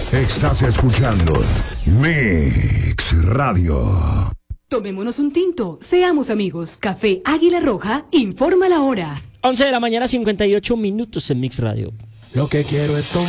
Estás escuchando Mix Radio. Tomémonos un tinto, seamos amigos. Café Águila Roja informa la hora. 11 de la mañana, 58 minutos en Mix Radio. Lo que quiero es tomar.